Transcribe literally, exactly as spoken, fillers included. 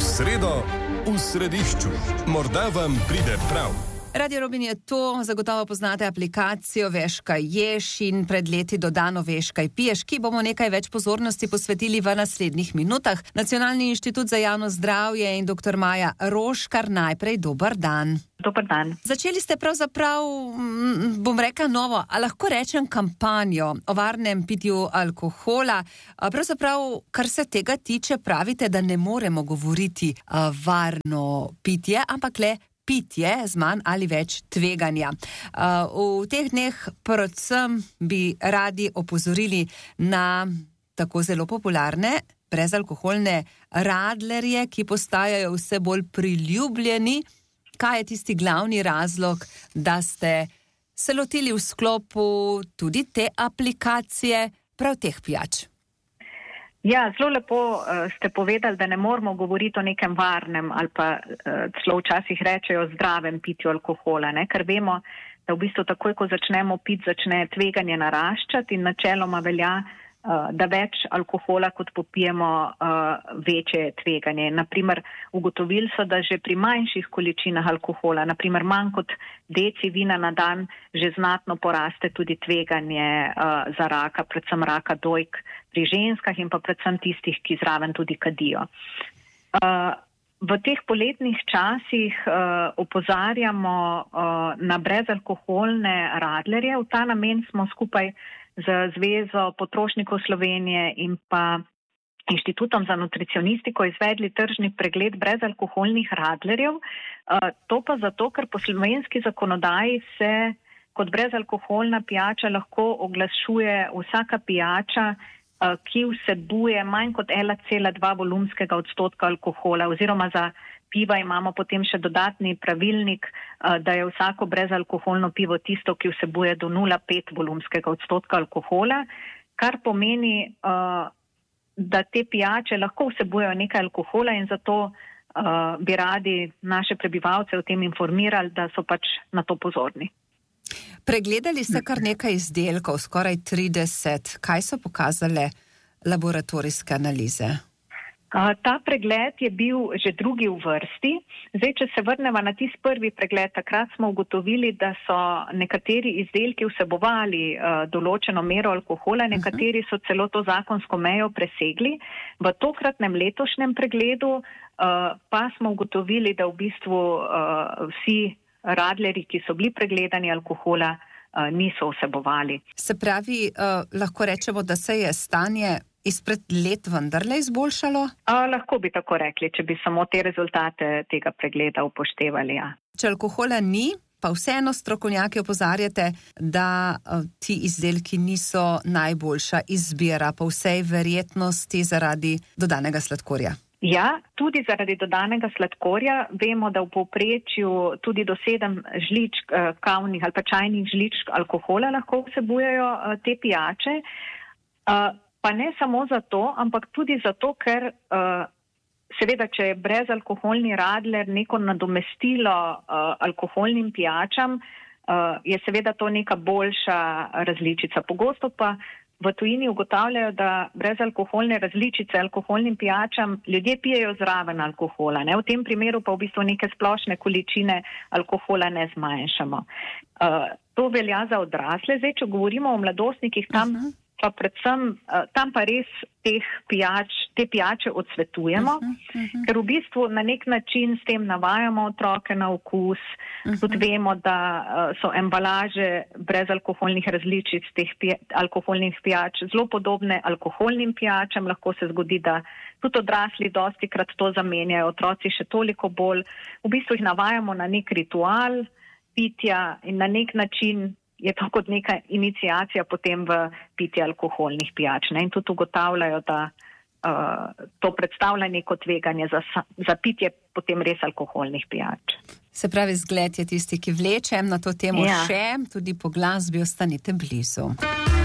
sredo v središču. Morda vam pride prav. Radio Robin je to, zagotovo poznate aplikacijo Veš, kaj ješ in pred leti dodano Veš, kaj piješ, ki bomo nekaj več pozornosti posvetili v naslednjih minutah. Nacionalni inštitut za javno zdravje in doktor Maja Roškar, najprej dober dan. Dober dan. Začeli ste pravzaprav, bom rekla novo, a lahko rečem kampanjo o varnem pitju alkohola. Pravzaprav, kar se tega tiče, pravite, da ne moremo govoriti varno pitje, ampak le pitje z manj ali več tveganja. V teh dneh predvsem bi radi opozorili na tako zelo popularne brezalkoholne radlerje, ki postajajo vse bolj priljubljeni. Kaj je tisti glavni razlog, da ste se lotili v sklopu tudi te aplikacije prav teh pijač? Ja, zelo lepo uh, ste povedali, da ne moramo govoriti o nekem varnem ali pa uh, celo včasih rečejo zdravem pitju alkohola, ne? Ker vemo, da v bistvu takoj, ko začnemo piti, začne tveganje naraščati in načeloma velja, uh, da več alkohola, kot popijemo, uh, večje tveganje. Naprimer, ugotovili so, da že pri manjših količinah alkohola, naprimer manj kot deci vina na dan, že znatno poraste tudi tveganje uh, za raka, predvsem raka dojk pri ženskah in pa predvsem tistih, ki zraven tudi kadijo. Uh, v teh poletnih časih uh, opozarjamo uh, na brezalkoholne radlerje. V ta namen smo skupaj z Zvezo potrošnikov Slovenije in pa Inštitutom za nutricionistiko izvedli tržni pregled brezalkoholnih radlerjev. Uh, to pa zato, ker po slovenski zakonodaji se kot brezalkoholna pijača lahko oglašuje vsaka pijača, ki vsebuje manj kot ena cela dva volumskega odstotka alkohola, oziroma za piva imamo potem še dodatni pravilnik, da je vsako brezalkoholno pivo tisto, ki vsebuje do nula celih pet volumskega odstotka alkohola, kar pomeni, da te pijače lahko vsebujejo nekaj alkohola in zato bi radi naše prebivalce o tem informirali, da so pač na to pozorni. Pregledali ste kar nekaj izdelkov, skoraj trideset. Kaj so pokazale laboratorijske analize? Ta pregled je bil že drugi v vrsti. Zdaj, če se vrnemo na tisti prvi pregled, takrat smo ugotovili, da so nekateri izdelki vsebovali uh, določeno mero alkohola, nekateri so celo to zakonsko mejo presegli. V tokratnem letošnjem pregledu uh, pa smo ugotovili, da v bistvu uh, vsi radlerji, ki so bili pregledani alkohola, uh, niso vsebovali. Se pravi, uh, lahko rečemo, da se je stanje izpred let vendarle izboljšalo? Uh, lahko bi tako rekli, če bi samo te rezultate tega pregleda upoštevali, ja. Če alkohola ni, pa vseeno strokovnjaki opozarjate, da uh, ti izdelki niso najboljša izbira, po vsej verjetnosti zaradi dodanega sladkorja. Ja, tudi zaradi dodanega sladkorja. Vemo, da v povprečju tudi do sedem žličk eh, kavnih ali pa čajnih žličk alkohola lahko vsebujejo eh, te pijače. Eh, pa ne samo zato, ampak tudi zato, ker eh, seveda, če je brezalkoholni radler neko nadomestilo eh, alkoholnim pijačam, eh, je seveda to neka boljša različica. Pogosto pa v tujini ugotavljajo, da brezalkoholne različice alkoholnim pijačam ljudje pijejo zraven alkohola. Ne? V tem primeru pa v bistvu neke splošne količine alkohola ne zmanjšamo. Uh, to velja za odrasle. Zdaj, če govorimo o mladostnikih, tam uh-huh. pa predvsem, uh, tam pa res teh pijač, te pijače odsvetujemo, uh-huh. Uh-huh. ker v bistvu na nek način s tem navajamo otroke na okus. Uh-huh. Tudi vemo, da uh, so embalaže brezalkoholnih različic teh pija, alkoholnih pijač zelo podobne alkoholnim pijačam. Lahko se zgodi, da tudi odrasli dosti krat to zamenjajo, otroci še toliko bolj. V bistvu jih navajamo na nek ritual pitja in na nek način je to kot neka iniciacija potem v pitje alkoholnih pijač. Ne? In tudi ugotavljajo, da uh, to predstavlja neko tveganje za, za pitje potem res alkoholnih pijač. Se pravi, zgled je tisti, ki vleče na to temo ja. Še, tudi po glasbi ostanite blizu.